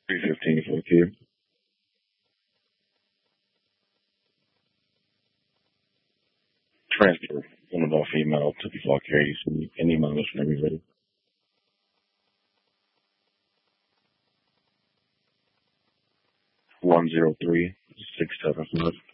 315 for the kid. Transfer. One of our female to the flock carries any mileage whenever you're ready. 103-675.